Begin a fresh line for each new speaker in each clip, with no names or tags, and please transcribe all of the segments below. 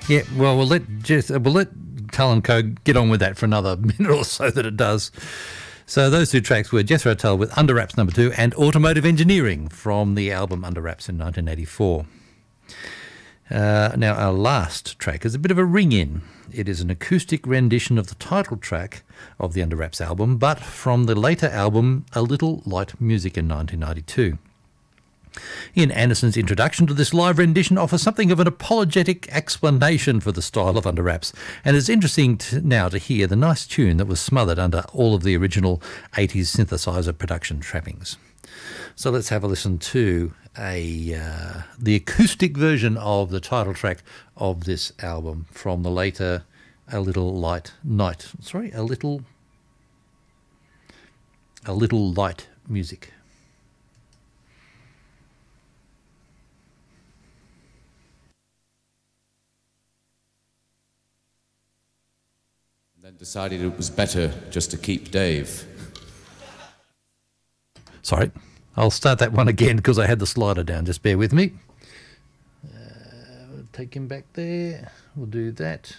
Yeah, well, we'll let Tull & Co. get on with that for another minute or so that it does. So those two tracks were Jethro Tull with Under Wraps No. 2 and Automotive Engineering from the album Under Wraps in 1984. Now, our last track is a bit of a ring-in. It is an acoustic rendition of the title track of the Under Wraps album, but from the later album A Little Light Music in 1992. Ian Anderson's introduction to this live rendition offers something of an apologetic explanation for the style of Under Wraps, and it's interesting now to hear the nice tune that was smothered under all of the original 80s synthesizer production trappings. So let's have a listen to the acoustic version of the title track of this album from the later A Little Light Music.
Then decided it was better just to keep Dave.
Sorry, I'll start that one again because I had the slider down. Just bear with me. We'll take him back there. We'll do that.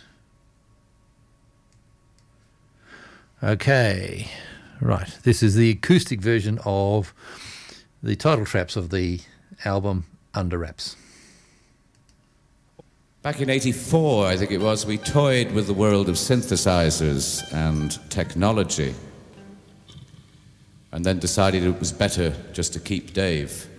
Okay, right. This is the acoustic version of the title traps of the album Under Wraps.
Back in '84, I think it was, we toyed with the world of synthesizers and technology, and then decided it was better just to keep Dave.